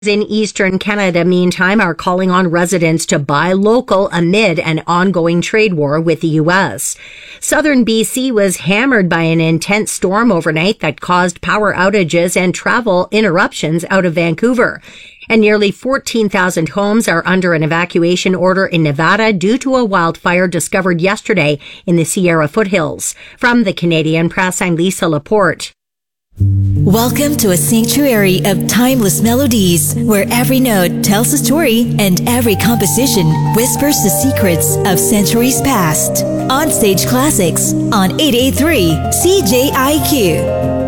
In eastern Canada, meantime, are calling on residents to buy local amid an ongoing trade war with the U.S. Southern BC was hammered by an intense storm overnight that caused power outages and travel interruptions out of Vancouver. And nearly 14,000 homes are under an evacuation order in Nevada due to a wildfire discovered yesterday in the Sierra foothills. From the Canadian Press, I'm Lisa Laporte. Welcome to a sanctuary of timeless melodies, where every note tells a story and every composition whispers the secrets of centuries past. On Stage Classics on 883 CJIQ.